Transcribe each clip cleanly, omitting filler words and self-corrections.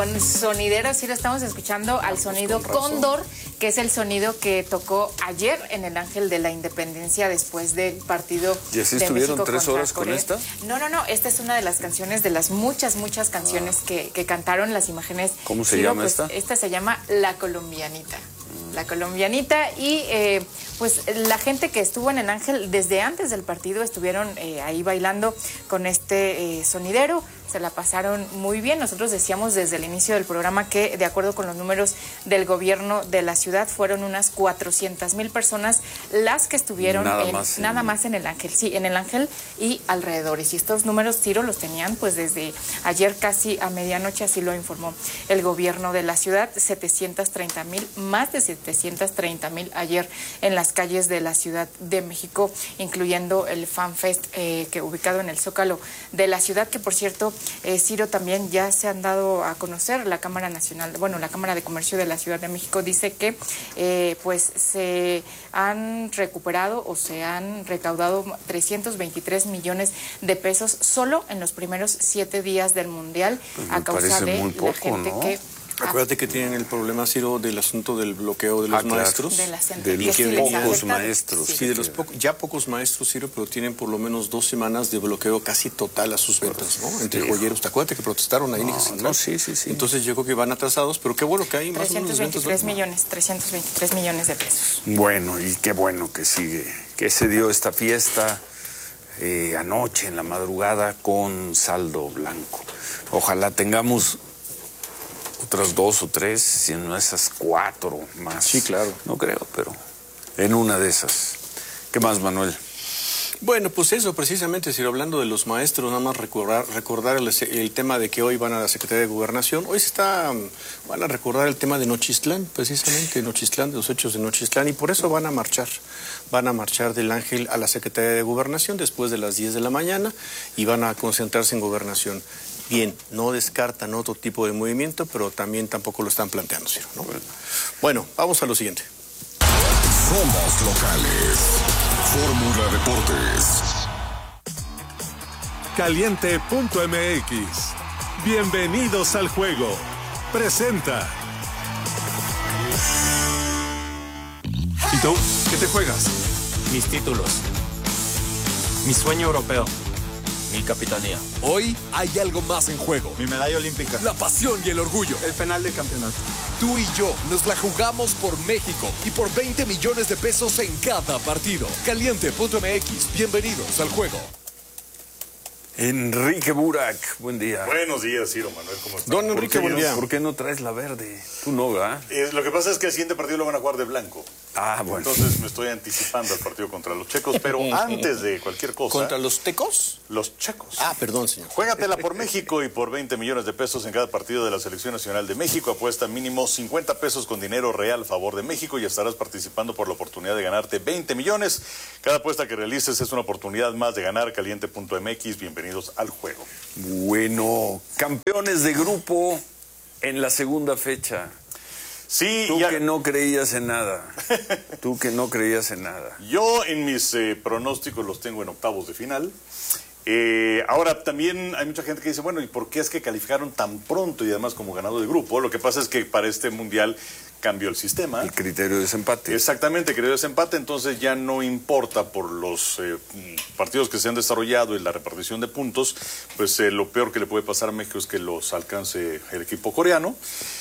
Con sonidero, sí lo estamos escuchando al sonido Cóndor, que es el sonido que tocó ayer en el Ángel de la Independencia después del partido. ¿Y así de estuvieron México 3 horas Corea. con esta? No, esta es una de las canciones, de las muchas canciones que cantaron. Las imágenes. ¿Cómo se llama esta? Esta se llama La Colombianita. La Colombianita, y pues la gente que estuvo en el Ángel desde antes del partido estuvieron ahí bailando con este sonidero. Se la pasaron muy bien. Nosotros decíamos desde el inicio del programa que, de acuerdo con los números del gobierno de la ciudad, fueron unas 400,000 personas las que estuvieron nada más en el Ángel. Sí, en el Ángel y alrededores. Y estos números, Ciro, los tenían pues desde ayer casi a medianoche, así lo informó el gobierno de la ciudad. 730,000, más de 730,000 ayer en las calles de la Ciudad de México, incluyendo el FanFest que ubicado en el Zócalo de la ciudad, que por cierto, Ciro, también ya se han dado a conocer. La Cámara Nacional, la Cámara de Comercio de la Ciudad de México dice que pues se han recuperado o se han recaudado 323 millones de pesos solo en los primeros 7 días del Mundial, pues a causa de muy poco, la gente, ¿no? que... Acuérdate que tienen el problema, Ciro, del asunto del bloqueo de los maestros. De las pocos maestros. Sí, de los pocos maestros, Ciro, pero tienen por lo menos 2 semanas de bloqueo casi total a sus ventas, ¿no? Entre joyeros. ¿Te acuerdas que protestaron ahí? Sí. Entonces yo creo que van atrasados, pero qué bueno que hay más o menos 323 millones de pesos. Bueno, y qué bueno que sigue, que se dio esta fiesta anoche en la madrugada con saldo blanco. Ojalá tengamos otras 2 o 3, si no esas 4 más. Sí, claro. No creo, pero en una de esas. ¿Qué más, Manuel? Bueno, pues eso, precisamente, si hablando de los maestros, nada más recordar el tema de que hoy van a la Secretaría de Gobernación. Hoy van a recordar el tema de Nochistlán, precisamente, Nochistlán, de los hechos de Nochistlán, y por eso van a marchar del Ángel a la Secretaría de Gobernación después de las 10 de la mañana y van a concentrarse en Gobernación. Bien, no descartan otro tipo de movimiento, pero tampoco lo están planteando, Ciro, ¿no? Bueno, vamos a lo siguiente. Somos locales. Fórmula Deportes. Caliente.mx. Bienvenidos al juego. Presenta. ¿Y tú? ¿Qué te juegas? Mis títulos. Mi sueño europeo. Mi capitanía. Hoy hay algo más en juego. Mi medalla olímpica. La pasión y el orgullo. El penal de campeonato. Tú y yo nos la jugamos por México y por 20 millones de pesos en cada partido. Caliente.mx. Bienvenidos al juego. Enrique Burak, buen día. Buenos días, Ciro, Manuel, ¿cómo estás? Don Enrique, buen día. ¿Por qué no traes la verde? Tú no, ¿verdad? Lo que pasa es que el siguiente partido lo van a jugar de blanco. Ah, bueno. Entonces me estoy anticipando al partido contra los checos, pero antes de cualquier cosa... ¿Contra los tecos? Los checos. Ah, perdón, señor. Juégatela por México y por 20 millones de pesos en cada partido de la Selección Nacional de México. Apuesta mínimo 50 pesos con dinero real a favor de México y estarás participando por la oportunidad de ganarte 20 millones. Cada apuesta que realices es una oportunidad más de ganar. Caliente.mx, bienvenidos al juego. Bueno, campeones de grupo en la segunda fecha. Sí, Tú que no creías en nada. Tú que no creías en nada. Yo en mis pronósticos los tengo en octavos de final. Ahora también hay mucha gente que dice, bueno, ¿y por qué es que calificaron tan pronto y además como ganado de grupo? Lo que pasa es que para este mundial cambió el sistema. El criterio de desempate. Exactamente, el criterio de desempate, entonces ya no importa por los partidos que se han desarrollado y la repartición de puntos, pues lo peor que le puede pasar a México es que los alcance el equipo coreano.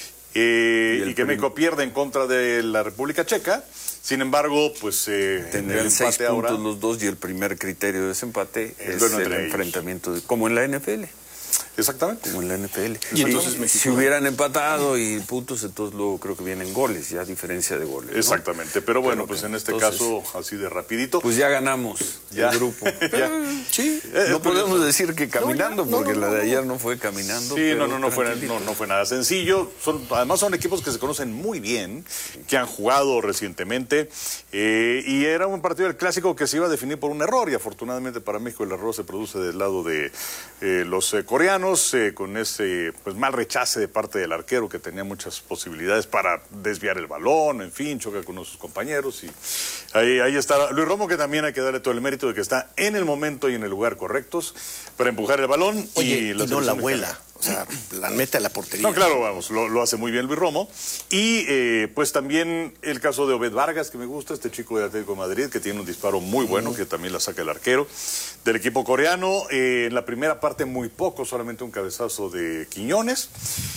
Y que México pierda en contra de la República Checa. Sin embargo, pues tendrían 6 puntos ahora, los dos, y el primer criterio de desempate es el enfrentamiento como en la NFL. Exactamente. Como en la NFL. Y entonces si hubieran empatado y puntos, entonces luego creo que vienen goles, ya diferencia de goles, ¿no? Exactamente, pero bueno, pues en este caso, así de rapidito. Pues ya ganamos el grupo. Sí. No podemos decir que caminando, porque la de ayer no fue caminando. Sí, no fue nada sencillo. Además son equipos que se conocen muy bien, que han jugado recientemente, y era un partido del clásico que se iba a definir por un error, y afortunadamente para México el error se produce del lado de los coreanos, con ese mal rechace de parte del arquero, que tenía muchas posibilidades para desviar el balón, en fin, choca con uno de sus compañeros, y ahí está Luis Romo, que también hay que darle todo el mérito de que está en el momento y en el lugar correctos para empujar el balón. Oye, y no la vuela. O sea, la meta a la portería. No, claro, vamos, lo hace muy bien Luis Romo. Y pues también el caso de Obed Vargas, que me gusta, este chico de Atlético de Madrid, que tiene un disparo muy bueno, que también la saca el arquero del equipo coreano. En la primera parte muy poco, solamente un cabezazo de Quiñones.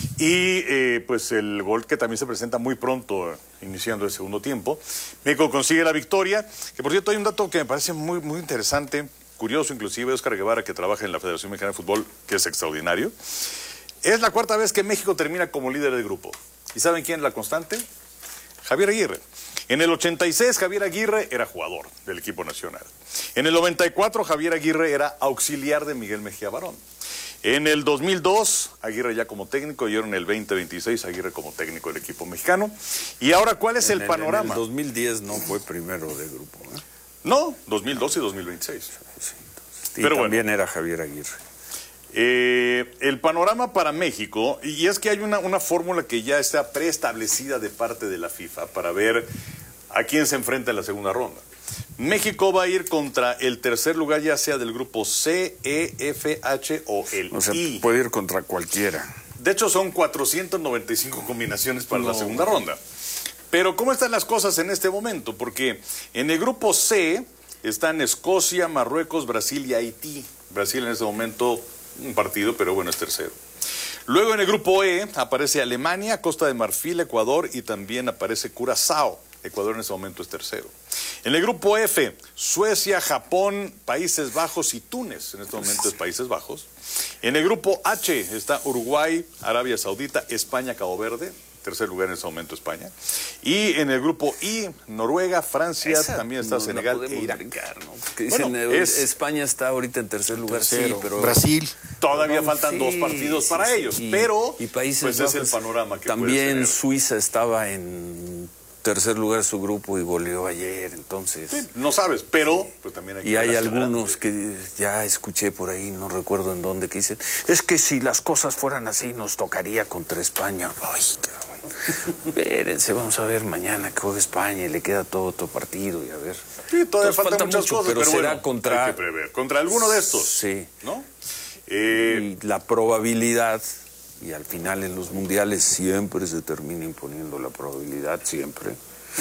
Y pues el gol que también se presenta muy pronto, iniciando el segundo tiempo. México consigue la victoria, que por cierto hay un dato que me parece muy, muy interesante, curioso inclusive, Óscar Guevara, que trabaja en la Federación Mexicana de Fútbol, que es extraordinario. Es la cuarta vez que México termina como líder del grupo. ¿Y saben quién es la constante? Javier Aguirre. En el 86 Javier Aguirre era jugador del equipo nacional. En el 94 Javier Aguirre era auxiliar de Miguel Mejía Barón. En el 2002 Aguirre ya como técnico, y ahora en el 2026 Aguirre como técnico del equipo mexicano. Y ahora, ¿cuál es el panorama? En el 2010 no fue primero de grupo, ¿eh? No, 2012 y 2026. Sí, pero también era Javier Aguirre. El panorama para México, y es que hay una fórmula que ya está preestablecida de parte de la FIFA para ver a quién se enfrenta en la segunda ronda. México va a ir contra el tercer lugar, ya sea del grupo C, E, F, H o el I. Puede ir contra cualquiera. De hecho, son 495 combinaciones para la segunda ronda. Pero ¿cómo están las cosas en este momento? Porque en el grupo C están Escocia, Marruecos, Brasil y Haití. Brasil en este momento un partido, pero bueno, es tercero. Luego en el grupo E aparece Alemania, Costa de Marfil, Ecuador y también aparece Curazao. Ecuador en este momento es tercero. En el grupo F, Suecia, Japón, Países Bajos y Túnez. En este momento es Países Bajos. En el grupo H está Uruguay, Arabia Saudita, España, Cabo Verde. Tercer lugar en este momento España. Y en el grupo I, Noruega, Francia, también está Senegal e Irak. Brincar, ¿no? Porque dicen, España está ahorita en tercer lugar, tercero, sí, pero Brasil. Todavía faltan dos partidos para ellos, pero y Países pues Bajos, es el panorama que también puede ser. Suiza estaba en tercer lugar de su grupo y goleó ayer, entonces. Sí, no sabes, pero pues también hay que y hay ver algunos que ya escuché por ahí, no recuerdo en dónde, que dicen, es que si las cosas fueran así nos tocaría contra España. Ay, cabrón. Espérense, vamos a ver mañana que juega España y le queda todo otro partido y a ver. Sí, todavía Entonces, faltan muchas mucho, cosas, pero será bueno, contra, hay que prever. Contra alguno de estos. Sí. ¿No? Y la probabilidad, y al final en los mundiales siempre se termina imponiendo la probabilidad, siempre.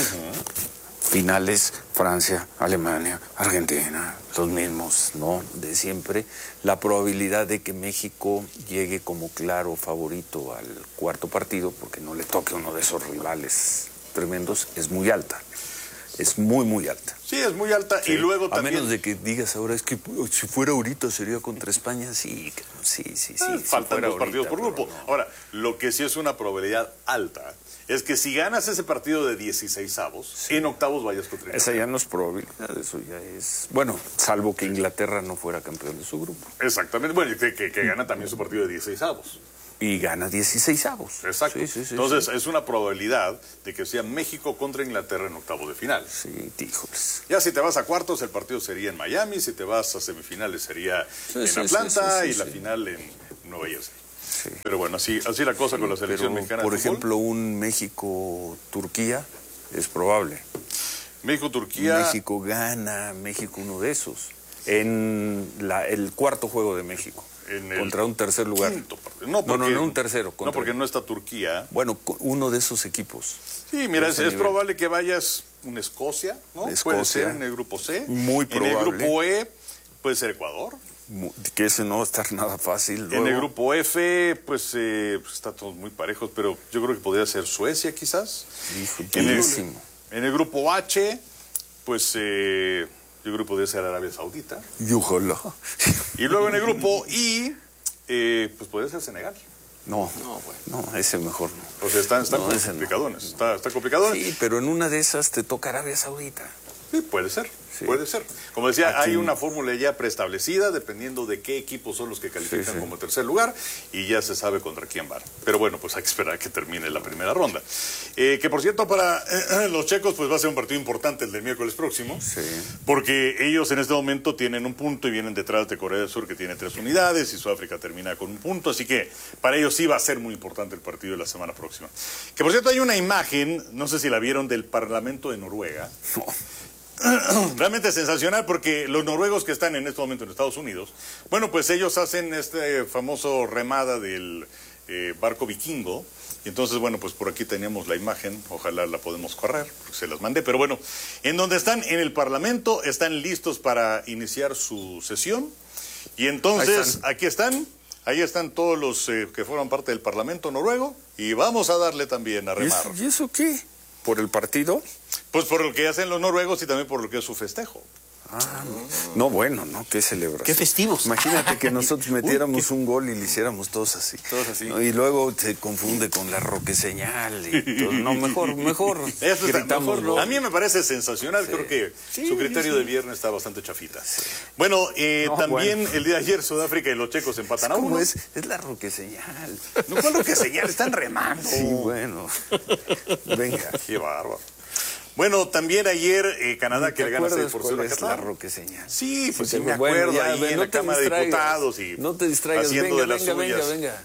Finales, Francia, Alemania, Argentina, los mismos, ¿no? De siempre. La probabilidad de que México llegue como claro favorito al cuarto partido, porque no le toque uno de esos rivales tremendos, es muy alta. Es muy, muy alta. Sí, es muy alta. Sí. Y luego también... A menos de que digas ahora, es que si fuera ahorita sería contra España, sí. Faltan dos partidos por grupo. No. Ahora, lo que sí es una probabilidad alta es que si ganas ese partido de 16avos, en octavos vayas contra Inglaterra. Esa ya no es probabilidad, eso ya es... Bueno, salvo que Inglaterra no fuera campeón de su grupo. Exactamente. Bueno, que gana también su partido de 16avos. Y gana 16avos. Exacto. Sí, entonces, es una probabilidad de que sea México contra Inglaterra en octavos de final. Sí, híjoles. Ya si te vas a cuartos, el partido sería en Miami. Si te vas a semifinales, sería en Atlanta. Y la final en Nueva Jersey. Sí. Pero bueno, así la cosa con la selección mexicana. Por de fútbol. ejemplo, un México-Turquía es probable. México-Turquía. México gana, México uno de esos. En el cuarto juego de México. Contra un tercer lugar. No, un tercero. No, porque no está Turquía. Bueno, uno de esos equipos. Sí, mira, es probable que vayas una Escocia, ¿no? Escocia. Puede ser en el grupo C. Muy probable. En el grupo E puede ser Ecuador. Que ese no va a estar nada fácil. Luego. En el grupo F, pues está todos muy parejos, pero yo creo que podría ser Suecia, quizás. En el grupo H, pues yo creo que podría ser Arabia Saudita. Y ojalá. Y luego en el grupo I, pues podría ser Senegal. No, ese mejor no. O sea, están complicadones. Está complicado. Sí, pero en una de esas te toca Arabia Saudita. Sí, puede ser. Puede ser. Como decía, hay una fórmula ya preestablecida dependiendo de qué equipos son los que califican como tercer lugar y ya se sabe contra quién van. Pero bueno, pues hay que esperar a que termine la primera ronda. Que por cierto, para los checos, pues va a ser un partido importante el del miércoles próximo. Sí. Porque ellos en este momento tienen un punto y vienen detrás de Corea del Sur, que tiene 3 unidades, y Sudáfrica termina con un punto. Así que para ellos sí va a ser muy importante el partido de la semana próxima. Que por cierto, hay una imagen, no sé si la vieron, del Parlamento de Noruega. realmente sensacional porque los noruegos que están en este momento en Estados Unidos, bueno, pues ellos hacen este famoso remada del barco vikingo. Y entonces, bueno, pues por aquí teníamos la imagen, ojalá la podemos correr, se las mandé, pero bueno, en donde están en el Parlamento, están listos para iniciar su sesión. Y entonces, aquí están. Ahí están todos los que forman parte del Parlamento noruego y vamos a darle también a remar. ¿Y eso qué? ¿Por el partido? Pues por lo que hacen los noruegos y también por lo que es su festejo. Ah, no, bueno, ¿no? Qué celebración. Qué festivos. Imagínate que nosotros metiéramos un gol y le hiciéramos todos así. Todos así. ¿No? Y luego se confunde con la roque señal y todo. No, mejor Eso está, gritamos. mejor, a mí me parece sensacional, creo que su criterio de viernes está bastante chafita. Bueno, también el día de ayer Sudáfrica y los checos empatan a uno. Es la roque señal. No, ¿cuál roque señal? Están remando. Sí, bueno. Venga. Qué bárbaro. Bueno, también ayer Canadá que le gana 6-0 a es Qatar. la roque señal. Sí, pues sí, Sí, me bueno, acuerdo ya, ahí ven, en no la te Cámara de distraigas. Diputados y No te distraigas, haciendo venga, de las venga, suyas. venga.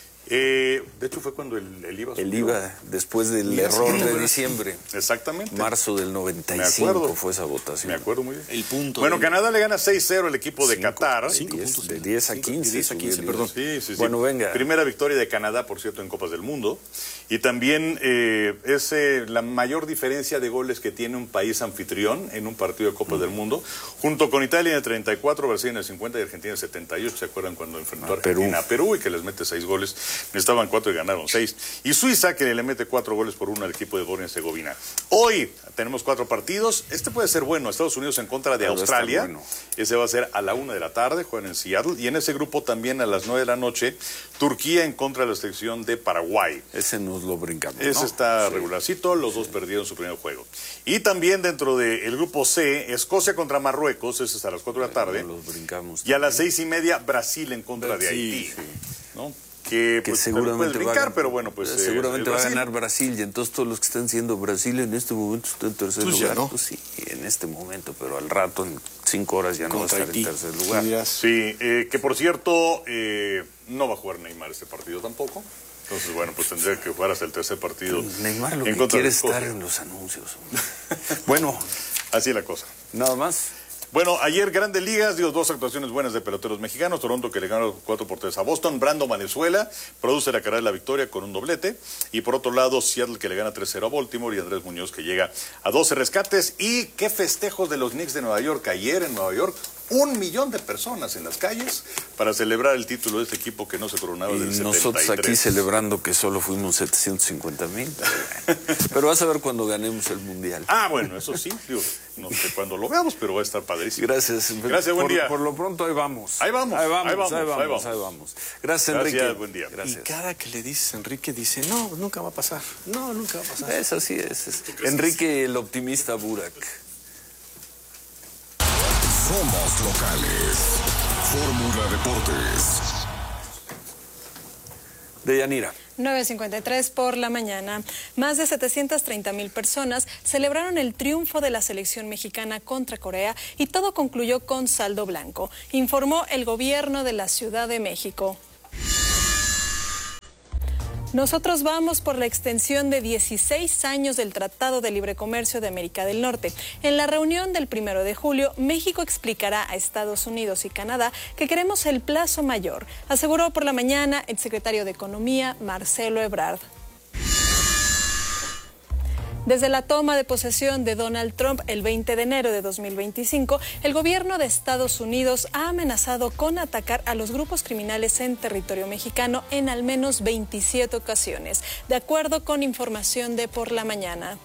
De hecho fue cuando el IVA El subió. IVA, después del error de diciembre. Exactamente. Marzo del Me 95 acuerdo. fue esa votación. Me acuerdo muy bien. El punto. Bueno, Canadá le gana 6-0 al equipo de Qatar. De 10 a 15. 10 a 15, subió el perdón. IVA. Sí. Bueno, venga. Primera victoria de Canadá, por cierto, en Copas del Mundo. Y también es la mayor diferencia de goles que tiene un país anfitrión en un partido de Copas del Mundo, junto con Italia en el 34, Brasil en el 50 y Argentina en el 78. ¿Se acuerdan cuando enfrentó a Argentina a Perú y que les mete 6 goles? Necesitaban 4 y ganaron 6. Y Suiza, que le mete 4 goles por 1 al equipo de Bosnia-Herzegovina. Hoy tenemos 4 partidos. Este puede ser bueno. Estados Unidos en contra de Australia. Bueno. Ese va a ser a la 1 de la tarde, juegan en Seattle. Y en ese grupo también a las 9 de la noche, Turquía en contra de la selección de Paraguay. Ese nos lo brincamos. Ese ¿no? está regularcito, los dos perdieron su primer juego. Y también dentro del grupo C, Escocia contra Marruecos, ese es a las 4 de la tarde. Los brincamos. Y a las 6:30, Brasil en contra de Haití. ¿No? Que pues, seguramente puedes brincar, pero bueno, pues seguramente va a Brasil. ganar Brasil, y entonces todos los que están siendo Brasil en este momento está en tercer Pues lugar. ya no. Pues sí, en este momento, pero al rato, en 5 horas ya no va a Contra estar Haití. en tercer lugar. Sí, que por cierto, no va a jugar Neymar este partido tampoco. Entonces, bueno, pues tendría que jugar hasta el tercer partido. Neymar lo en que contra quiere de es estar Escocia. en los anuncios. Bueno, Así es la cosa. nada más. Bueno, ayer Grandes Ligas dio 2 actuaciones buenas de peloteros mexicanos. Toronto que le ganó 4-3 a Boston. Brando Valenzuela produce la carrera de la victoria con un doblete. Y por otro lado, Seattle que le gana 3-0 a Baltimore. Y Andrés Muñoz que llega a 12 rescates. Y qué festejos de los Knicks de Nueva York. Ayer en Nueva York, 1 millón de personas en las calles para celebrar el título de este equipo que no se coronaba Y desde el 73. nosotros aquí celebrando que solo fuimos 750,000. Pero vas a ver cuando ganemos el Mundial. Ah, bueno, eso sí. Digo, no sé cuándo lo veamos, pero va a estar padrísimo. Gracias. Gracias, buen día. Por lo pronto ahí vamos. Ahí vamos, Ahí ahí vamos. vamos. Gracias, Gracias, Enrique. buen día. Gracias. Y cada que le dices, Enrique dice, no, nunca va a pasar. No, nunca va a pasar. Eso sí es. Enrique, el optimista Burak. Somos locales. Fórmula Deportes. Deyanira. 9:53 por la mañana. Más de 730,000 personas celebraron el triunfo de la selección mexicana contra Corea y todo concluyó con saldo blanco, informó el gobierno de la Ciudad de México. Nosotros vamos por la extensión de 16 años del Tratado de Libre Comercio de América del Norte. En la reunión del 1 de julio, México explicará a Estados Unidos y Canadá que queremos el plazo mayor, aseguró por la mañana el secretario de Economía, Marcelo Ebrard. Desde la toma de posesión de Donald Trump el 20 de enero de 2025, el gobierno de Estados Unidos ha amenazado con atacar a los grupos criminales en territorio mexicano en al menos 27 ocasiones, de acuerdo con información de Por la Mañana.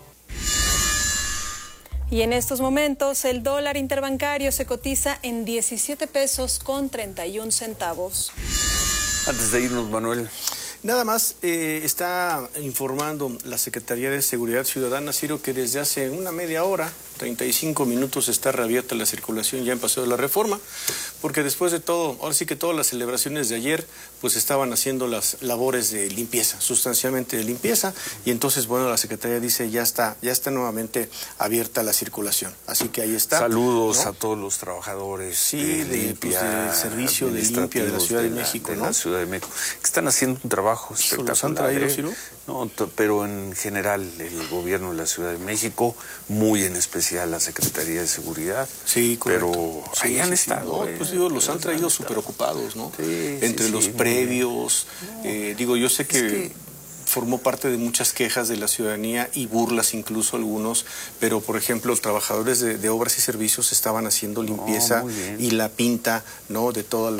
Y en estos momentos, el dólar interbancario se cotiza en 17 pesos con 31 centavos. Antes de irnos, Manuel. Nada más está informando la Secretaría de Seguridad Ciudadana, Ciro, que desde hace una media hora, 35 minutos, está reabierta la circulación ya en Paseo de la Reforma, porque después de todo, ahora sí que todas las celebraciones de ayer, pues estaban haciendo las labores de limpieza, sustancialmente de limpieza, y entonces, bueno, la Secretaría dice ya está nuevamente abierta la circulación. Así que ahí está. Saludos, ¿no? a todos los trabajadores del servicio de limpia de la Ciudad de México, de ¿no? la Ciudad de México, que están haciendo un trabajo espectacular. ¿Los han traído, Ciro? No, pero en general el gobierno de la Ciudad de México, muy en especial la Secretaría de Seguridad. Sí, correcto. Pero ahí han estado. No, pues digo, los han traído súper ocupados, ¿no? Sí, entre los previos. Digo, yo sé que formó parte de muchas quejas de la ciudadanía y burlas incluso algunos, pero por ejemplo los trabajadores de obras y servicios estaban haciendo limpieza y la pinta, ¿no? de todas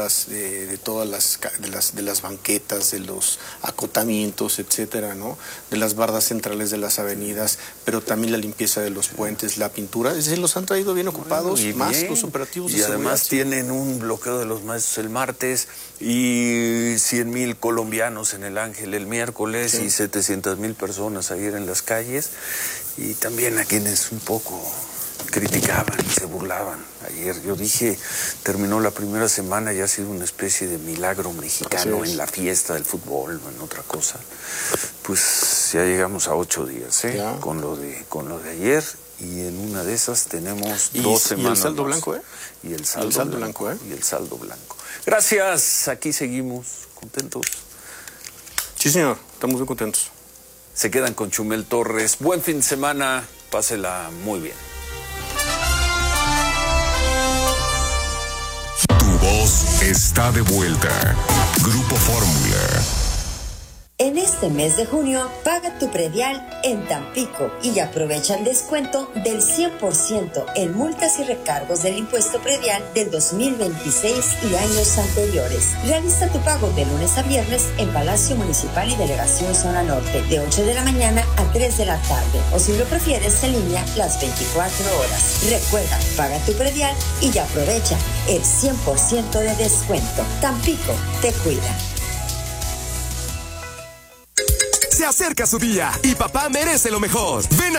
las banquetas, de los acotamientos, etcétera, ¿no? De las bardas centrales de las avenidas, pero también la limpieza de los puentes, la pintura, es decir, los han traído bien ocupados, y más los operativos de seguridad. Y además tienen un bloqueo de los maestros el martes y 100,000 colombianos en el Ángel el miércoles. Y 700,000 personas ayer en las calles, y también a quienes un poco criticaban y se burlaban. Ayer yo dije, terminó la primera semana y ha sido una especie de milagro mexicano en la fiesta del fútbol, no en otra cosa. Pues ya llegamos a 8 días, con lo de ayer, y en una de esas tenemos 2 semanas. ¿Y el saldo más. blanco, Y el saldo blanco, Y el saldo blanco. Gracias, aquí seguimos, contentos. Sí, señor, estamos muy contentos. Se quedan con Chumel Torres. Buen fin de semana, pásela muy bien. Tu voz está de vuelta. Grupo Fórmula. En este mes de junio, paga tu predial en Tampico y aprovecha el descuento del 100% en multas y recargos del impuesto predial del 2026 y años anteriores. Realiza tu pago de lunes a viernes en Palacio Municipal y Delegación Zona Norte, de 8 de la mañana a 3 de la tarde, o si lo prefieres, en línea las 24 horas. Recuerda, paga tu predial y aprovecha el 100% de descuento. Tampico te cuida. Se acerca su día y papá merece lo mejor. Ven